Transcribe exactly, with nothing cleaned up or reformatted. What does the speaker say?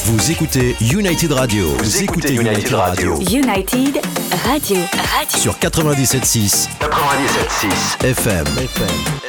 Vous écoutez United Radio. Vous, Vous écoutez United Radio. United Radio. Radio. Sur quatre-vingt-dix-sept virgule six quatre-vingt-dix-sept virgule six F M. F M.